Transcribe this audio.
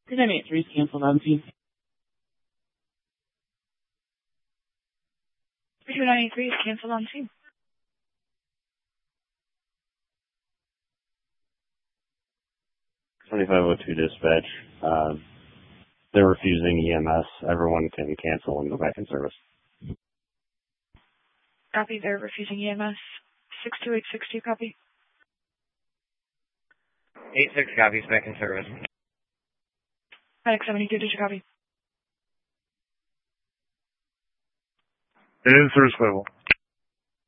398.3 is canceled on scene. 293 is canceled on scene. 2502 dispatch. They're refusing EMS. Everyone can cancel and go back in service. Copy, they're refusing EMS. 62862, copy. 86 copies, back in service. Medic 72, did you copy? In service level.